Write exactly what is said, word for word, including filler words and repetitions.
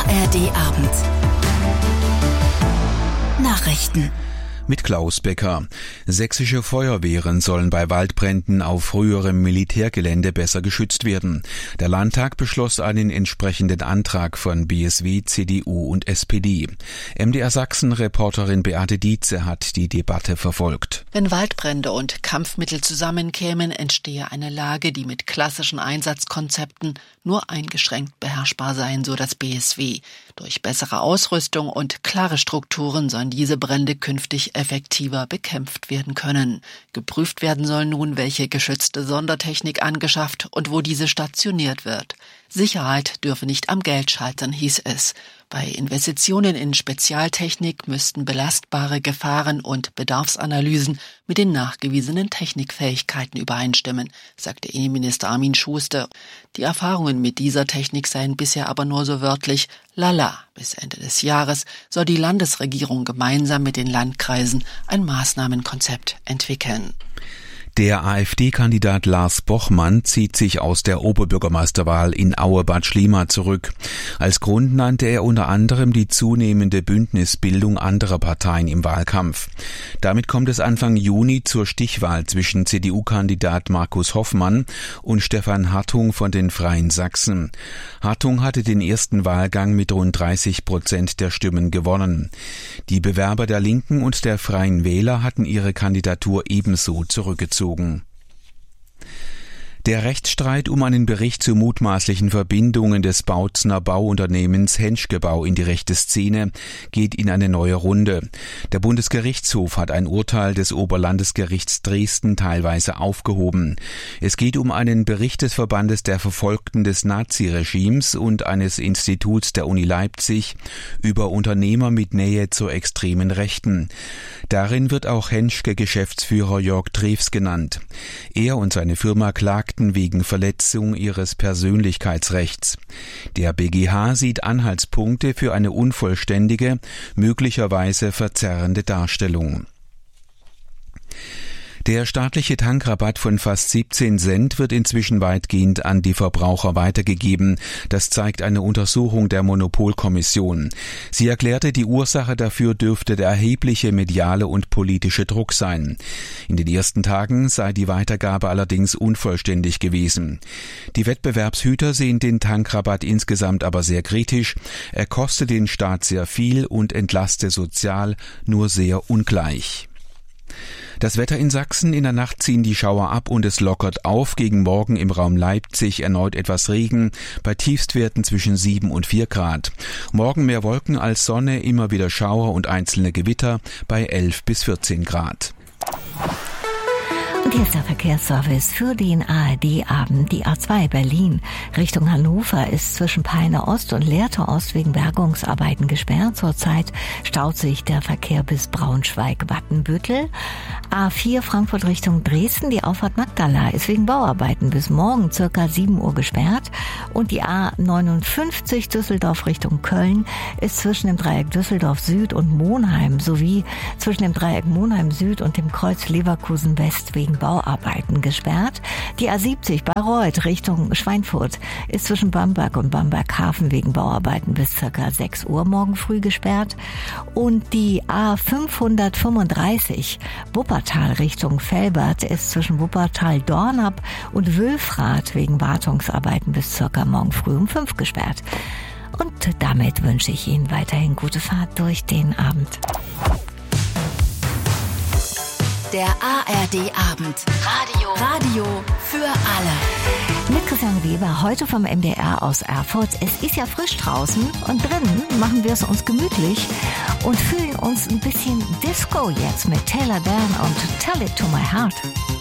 R D Abend. Nachrichten. Mit Klaus Becker. Sächsische Feuerwehren sollen bei Waldbränden auf früherem Militärgelände besser geschützt werden. Der Landtag beschloss einen entsprechenden Antrag von B S W, C D U und S P D. M D R Sachsen-Reporterin Beate Dietze hat die Debatte verfolgt. Wenn Waldbrände und Kampfmittel zusammenkämen, entstehe eine Lage, die mit klassischen Einsatzkonzepten nur eingeschränkt beherrschbar seien, so das B S W. Durch bessere Ausrüstung und klare Strukturen sollen diese Brände künftig effektiver bekämpft werden können. Geprüft werden soll nun, welche geschützte Sondertechnik angeschafft und wo diese stationiert wird. Sicherheit dürfe nicht am Geld scheitern, hieß es. Bei Investitionen in Spezialtechnik müssten belastbare Gefahren und Bedarfsanalysen mit den nachgewiesenen Technikfähigkeiten übereinstimmen, sagte Innenminister Armin Schuster. Die Erfahrungen mit dieser Technik seien bisher aber nur so wörtlich lala. Bis Ende des Jahres soll die Landesregierung gemeinsam mit den Landkreisen ein Maßnahmenkonzept entwickeln. Der AfD-Kandidat Lars Bochmann zieht sich aus der Oberbürgermeisterwahl in Aue-Bad Schliemann zurück. Als Grund nannte er unter anderem die zunehmende Bündnisbildung anderer Parteien im Wahlkampf. Damit kommt es Anfang Juni zur Stichwahl zwischen C D U-Kandidat Markus Hoffmann und Stefan Hartung von den Freien Sachsen. Hartung hatte den ersten Wahlgang mit rund dreißig Prozent der Stimmen gewonnen. Die Bewerber der Linken und der Freien Wähler hatten ihre Kandidatur ebenso zurückgezogen. Der Rechtsstreit um einen Bericht zu mutmaßlichen Verbindungen des Bautzner Bauunternehmens Henschke Bau in die rechte Szene geht in eine neue Runde. Der Bundesgerichtshof hat ein Urteil des Oberlandesgerichts Dresden teilweise aufgehoben. Es geht um einen Bericht des Verbandes der Verfolgten des Naziregimes und eines Instituts der Uni Leipzig über Unternehmer mit Nähe zur extremen Rechten. Darin wird auch Henschke-Geschäftsführer Jörg Treves genannt. Er und seine Firma klagten wegen Verletzung ihres Persönlichkeitsrechts. Der B G H sieht Anhaltspunkte für eine unvollständige, möglicherweise verzerrende Darstellung. Der staatliche Tankrabatt von fast siebzehn Cent wird inzwischen weitgehend an die Verbraucher weitergegeben. Das zeigt eine Untersuchung der Monopolkommission. Sie erklärte, die Ursache dafür dürfte der erhebliche mediale und politische Druck sein. In den ersten Tagen sei die Weitergabe allerdings unvollständig gewesen. Die Wettbewerbshüter sehen den Tankrabatt insgesamt aber sehr kritisch. Er koste den Staat sehr viel und entlaste sozial nur sehr ungleich. Das Wetter in Sachsen: In der Nacht ziehen die Schauer ab und es lockert auf. Gegen Morgen im Raum Leipzig erneut etwas Regen, bei Tiefstwerten zwischen sieben und vier Grad. Morgen mehr Wolken als Sonne, immer wieder Schauer und einzelne Gewitter bei elf bis vierzehn Grad. Und hier ist der Verkehrsservice für den A R D-Abend. Die A zwei Berlin Richtung Hannover ist zwischen Peine Ost und Lehrte Ost wegen Bergungsarbeiten gesperrt. Zurzeit staut sich der Verkehr bis Braunschweig-Wattenbüttel. A vier Frankfurt Richtung Dresden, die Auffahrt Magdala ist wegen Bauarbeiten bis morgen circa sieben Uhr gesperrt. Und die A neunundfünfzig Düsseldorf Richtung Köln ist zwischen dem Dreieck Düsseldorf Süd und Monheim sowie zwischen dem Dreieck Monheim Süd und dem Kreuz Leverkusen West wegen Bauarbeiten gesperrt. Die A siebzig Bayreuth Richtung Schweinfurt ist zwischen Bamberg und Bamberg-Hafen wegen Bauarbeiten bis circa sechs Uhr morgen früh gesperrt. Und die A fünfhundertfünfunddreißig Wuppertal Richtung Velbert ist zwischen Wuppertal-Dornap und Wülfrath wegen Wartungsarbeiten bis circa morgen früh um fünf gesperrt. Und damit wünsche ich Ihnen weiterhin gute Fahrt durch den Abend. Der A R D-Abend. Radio. Radio für alle. Mit Christian Weber, heute vom M D R aus Erfurt. Es ist ja frisch draußen und drinnen machen wir es uns gemütlich und fühlen uns ein bisschen Disco jetzt mit Taylor Dan und Tell It to My Heart.